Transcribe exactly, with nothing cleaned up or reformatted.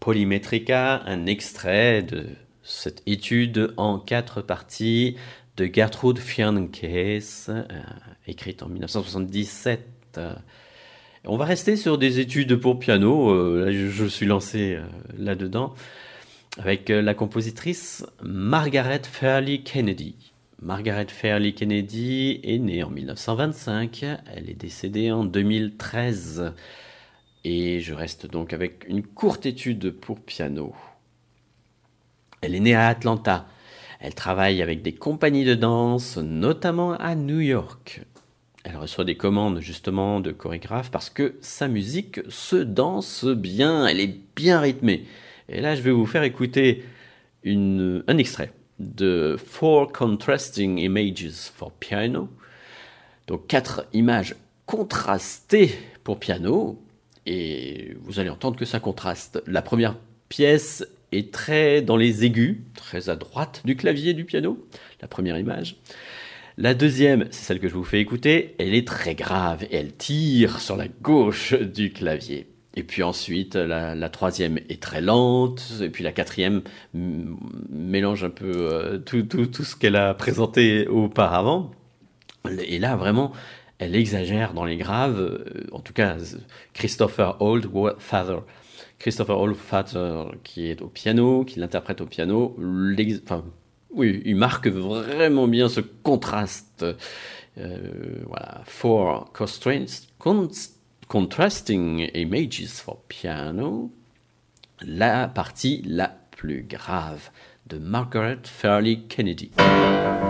Polymetrica, un extrait de cette étude en quatre parties de Gertrude Fiernkes, euh, écrite en dix-neuf cent soixante-dix-sept. On va rester sur des études pour piano, euh, là, je, je suis lancé euh, là-dedans, avec euh, la compositrice Margaret Fairley Kennedy. Margaret Fairley Kennedy est née en dix-neuf cent vingt-cinq, elle est décédée en deux mille treize. Et je reste donc avec une courte étude pour piano. Elle est née à Atlanta. Elle travaille avec des compagnies de danse, notamment à New York. Elle reçoit des commandes justement de chorégraphes parce que sa musique se danse bien, elle est bien rythmée. Et là, je vais vous faire écouter une, un extrait de Four Contrasting Images for Piano. Donc quatre images contrastées pour piano. Et vous allez entendre que ça contraste. La première pièce est très dans les aigus, très à droite du clavier du piano, la première image. La deuxième, c'est celle que je vous fais écouter, elle est très grave et elle tire sur la gauche du clavier. Et puis ensuite, la, la troisième est très lente, et puis la quatrième m- mélange un peu euh, tout, tout, tout ce qu'elle a présenté auparavant. Et là, vraiment, elle exagère dans les graves. Euh, en tout cas, Christopher Oldfather, Christopher Oldfather qui est au piano, qui l'interprète au piano, enfin, oui, il marque vraiment bien ce contraste. Euh, voilà, Four constraints, contrasting images for piano, la partie la plus grave de Margaret Fairley Kennedy.